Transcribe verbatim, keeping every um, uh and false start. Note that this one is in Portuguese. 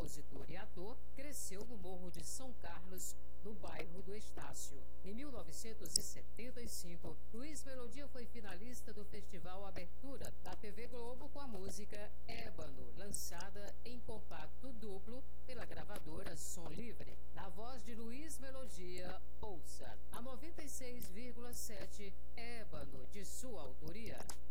compositor e ator, cresceu no Morro de São Carlos, no bairro do Estácio. Em mil novecentos e setenta e cinco, Luiz Melodia foi finalista do Festival Abertura da T V Globo com a música Ébano, lançada em compacto duplo pela gravadora Som Livre. Na voz de Luiz Melodia, ouça a noventa e seis vírgula sete Ébano, de sua autoria.